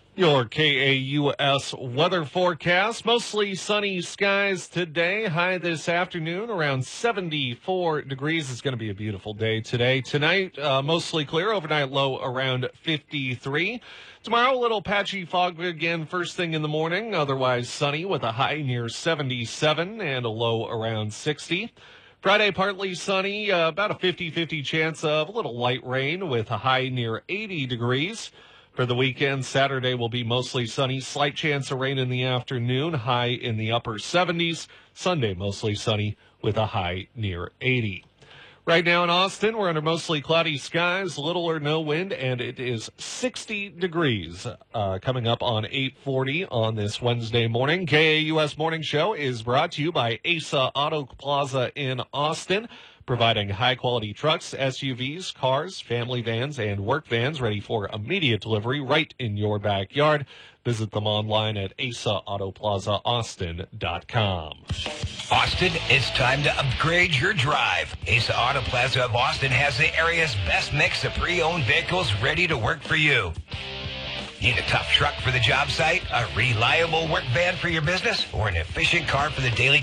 Your KAUS weather forecast. Mostly sunny skies today. High this afternoon around 74 degrees. It's going to be a beautiful day today. Tonight, mostly clear. Overnight low around 53. Tomorrow, a little patchy fog again first thing in the morning. Otherwise sunny with a high near 77 and a low around 60. Friday, partly sunny. About a 50-50 chance of a little light rain with a high near 80 degrees. For the weekend, Saturday will be mostly sunny, slight chance of rain in the afternoon, high in the upper 70s. Sunday, mostly sunny with a high near 80. Right now in Austin, we're under mostly cloudy skies, little or no wind, and it is 60 degrees. Coming up on 8:40 on this Wednesday morning. KAUS Morning Show is brought to you by Asa Auto Plaza in Austin, providing high-quality trucks, SUVs, cars, family vans, and work vans ready for immediate delivery right in your backyard. Visit them online at asaautoplazaaustin.com. Austin, it's time to upgrade your drive. Asa Auto Plaza of Austin has the area's best mix of pre-owned vehicles ready to work for you. Need a tough truck for the job site, a reliable work van for your business, or an efficient car for the daily